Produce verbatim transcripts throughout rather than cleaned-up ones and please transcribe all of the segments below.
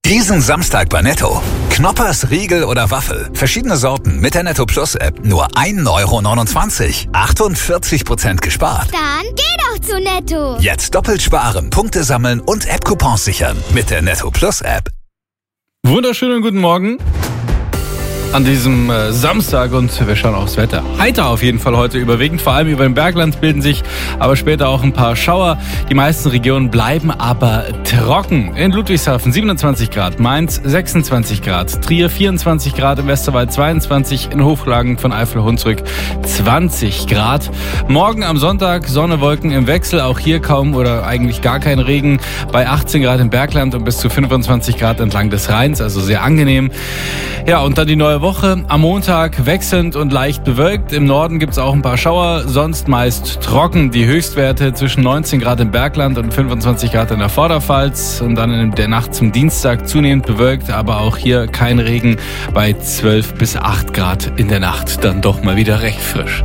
Diesen Samstag bei Netto. Knoppers, Riegel oder Waffel. Verschiedene Sorten mit der Netto Plus App. Nur ein Euro neunundzwanzig. achtundvierzig Prozent gespart. Dann geh doch zu Netto. Jetzt doppelt sparen, Punkte sammeln und App-Coupons sichern. Mit der Netto Plus App. Wunderschönen guten Morgen an diesem äh, Samstag und wir schauen aufs Wetter. Heiter auf jeden Fall heute überwiegend, vor allem über dem Bergland bilden sich aber später auch ein paar Schauer. Die meisten Regionen bleiben aber trocken. In Ludwigshafen siebenundzwanzig Grad, Mainz sechsundzwanzig Grad, Trier vierundzwanzig Grad, im Westerwald zweiundzwanzig, in Hochlagen von Eifel-Hunsrück zwanzig Grad. Morgen am Sonntag Sonne, Wolken im Wechsel, auch hier kaum oder eigentlich gar kein Regen, bei achtzehn Grad im Bergland und bis zu fünfundzwanzig Grad entlang des Rheins, also sehr angenehm. Ja, und dann die neue Woche. Am Montag wechselnd und leicht bewölkt. Im Norden gibt es auch ein paar Schauer, sonst meist trocken. Die Höchstwerte zwischen neunzehn Grad im Bergland und fünfundzwanzig Grad in der Vorderpfalz. Und dann in der Nacht zum Dienstag zunehmend bewölkt, aber auch hier kein Regen bei zwölf bis acht Grad in der Nacht. Dann doch mal wieder recht frisch.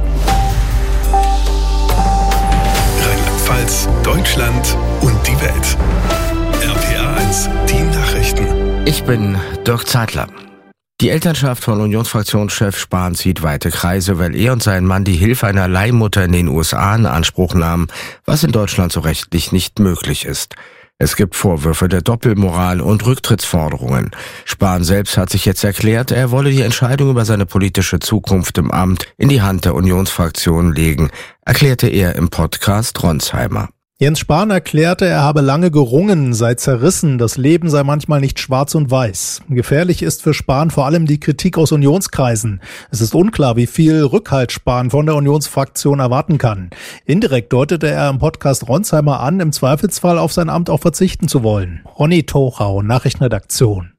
Rheinland-Pfalz, Deutschland und die Welt. R P R eins, die Nachrichten. Ich bin Dirk Zeitler. Die Elternschaft von Unionsfraktionschef Spahn zieht weite Kreise, weil er und sein Mann die Hilfe einer Leihmutter in den U S A in Anspruch nahmen, was in Deutschland so rechtlich nicht möglich ist. Es gibt Vorwürfe der Doppelmoral und Rücktrittsforderungen. Spahn selbst hat sich jetzt erklärt, er wolle die Entscheidung über seine politische Zukunft im Amt in die Hand der Unionsfraktion legen, erklärte er im Podcast Ronsheimer. Jens Spahn erklärte, er habe lange gerungen, sei zerrissen, das Leben sei manchmal nicht schwarz und weiß. Gefährlich ist für Spahn vor allem die Kritik aus Unionskreisen. Es ist unklar, wie viel Rückhalt Spahn von der Unionsfraktion erwarten kann. Indirekt deutete er im Podcast Ronsheimer an, im Zweifelsfall auf sein Amt auch verzichten zu wollen. Ronny Tochau, Nachrichtenredaktion.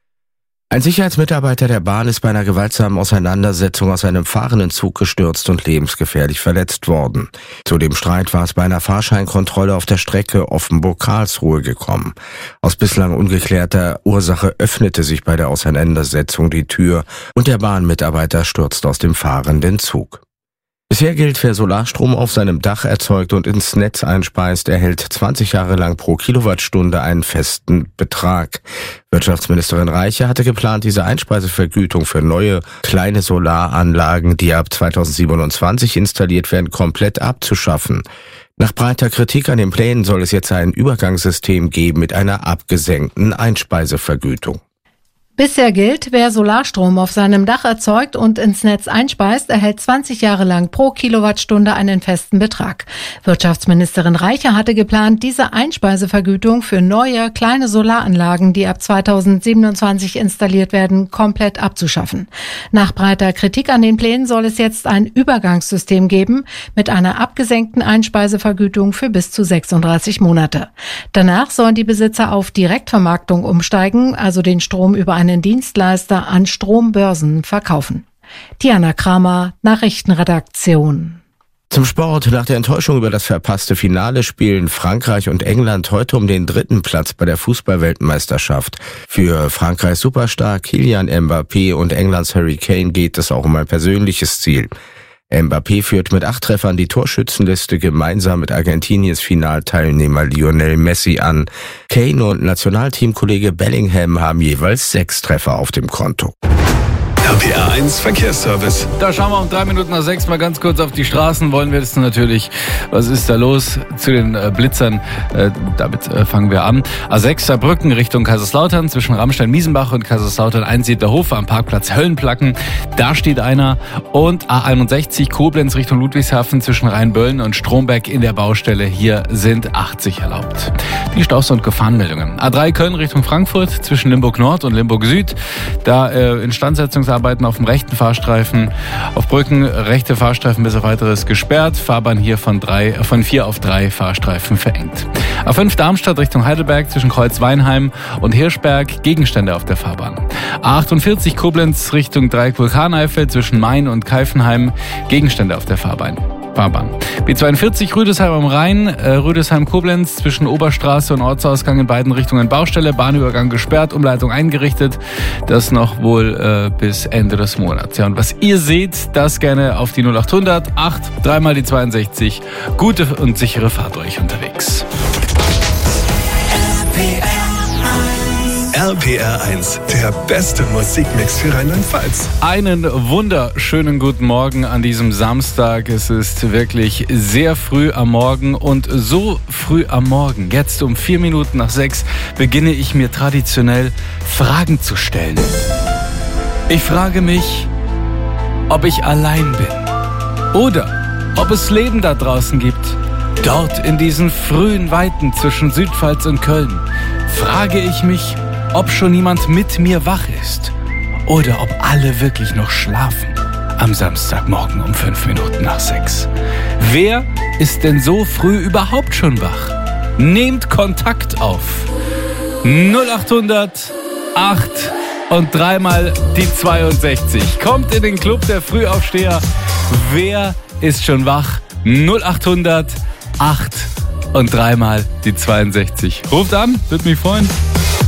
Ein Sicherheitsmitarbeiter der Bahn ist bei einer gewaltsamen Auseinandersetzung aus einem fahrenden Zug gestürzt und lebensgefährlich verletzt worden. Zu dem Streit war es bei einer Fahrscheinkontrolle auf der Strecke Offenburg-Karlsruhe gekommen. Aus bislang ungeklärter Ursache öffnete sich bei der Auseinandersetzung die Tür und der Bahnmitarbeiter stürzte aus dem fahrenden Zug. Bisher gilt, wer Solarstrom auf seinem Dach erzeugt und ins Netz einspeist, erhält zwanzig Jahre lang pro Kilowattstunde einen festen Betrag. Wirtschaftsministerin Reiche hatte geplant, diese Einspeisevergütung für neue kleine Solaranlagen, die ab zweitausendsiebenundzwanzig installiert werden, komplett abzuschaffen. Nach breiter Kritik an den Plänen soll es jetzt ein Übergangssystem geben mit einer abgesenkten Einspeisevergütung. Bisher gilt, wer Solarstrom auf seinem Dach erzeugt und ins Netz einspeist, erhält zwanzig Jahre lang pro Kilowattstunde einen festen Betrag. Wirtschaftsministerin Reiche hatte geplant, diese Einspeisevergütung für neue, kleine Solaranlagen, die ab zweitausendsiebenundzwanzig installiert werden, komplett abzuschaffen. Nach breiter Kritik an den Plänen soll es jetzt ein Übergangssystem geben mit einer abgesenkten Einspeisevergütung für bis zu sechsunddreißig Monate. Danach sollen die Besitzer auf Direktvermarktung umsteigen, also den Strom über einen Dienstleister an Strombörsen verkaufen. Diana Kramer, Nachrichtenredaktion. Zum Sport. Nach der Enttäuschung über das verpasste Finale spielen Frankreich und England heute um den dritten Platz bei der Fußball-Weltmeisterschaft. Für Frankreichs Superstar Kylian Mbappé und Englands Harry Kane geht es auch um ein persönliches Ziel. Mbappé führt mit acht Treffern die Torschützenliste gemeinsam mit Argentiniens Finalteilnehmer Lionel Messi an. Kane und Nationalteamkollege Bellingham haben jeweils sechs Treffer auf dem Konto. R P R eins Verkehrsservice. Da schauen wir um drei Minuten nach sechs mal ganz kurz auf die Straßen. Wollen wir das natürlich. Was ist da los zu den äh, Blitzern? Äh, damit äh, fangen wir an. A sechs Saarbrücken Richtung Kaiserslautern zwischen Ramstein-Miesenbach und Kaiserslautern Einsiedlerhof am Parkplatz Höllenplacken. Da steht einer. Und A einundsechzig Koblenz Richtung Ludwigshafen zwischen Rheinböllen und Stromberg in der Baustelle. Hier sind achtzig erlaubt. Die Staus- und Gefahrenmeldungen. A drei Köln Richtung Frankfurt zwischen Limburg Nord und Limburg Süd. Da äh, Instandsetzungsarbeiten auf dem rechten Fahrstreifen, auf Brücken, rechte Fahrstreifen bis auf weiteres gesperrt. Fahrbahn hier von drei, von vier auf drei Fahrstreifen verengt. A fünf Darmstadt Richtung Heidelberg zwischen Kreuz-Weinheim und Hirschberg, Gegenstände auf der Fahrbahn. A achtundvierzig Koblenz Richtung Dreieck Vulkaneifel zwischen Main und Keifenheim, Gegenstände auf der Fahrbahn. Fahrbahn. B zweiundvierzig Rüdesheim am Rhein, äh, Rüdesheim-Koblenz zwischen Oberstraße und Ortsausgang in beiden Richtungen Baustelle, Bahnübergang gesperrt, Umleitung eingerichtet. Das noch wohl äh, bis Ende des Monats. Ja, und was ihr seht, das gerne auf die null achthundert acht, dreimal die zweiundsechzig. Gute und sichere Fahrt euch unterwegs. R R P R eins, der beste Musikmix für Rheinland-Pfalz. Einen wunderschönen guten Morgen an diesem Samstag. Es ist wirklich sehr früh am Morgen und so früh am Morgen, jetzt um vier Minuten nach sechs, beginne ich mir traditionell Fragen zu stellen. Ich frage mich, ob ich allein bin oder ob es Leben da draußen gibt. Dort in diesen frühen Weiten zwischen Südpfalz und Köln frage ich mich, ob schon jemand mit mir wach ist oder ob alle wirklich noch schlafen am Samstagmorgen um fünf Minuten nach sechs. Wer ist denn so früh überhaupt schon wach? Nehmt Kontakt auf. null acht hundert acht und dreimal die zweiundsechzig. Kommt in den Club der Frühaufsteher. Wer ist schon wach? null acht hundert acht und dreimal die zweiundsechzig. Ruft an, würde mich freuen.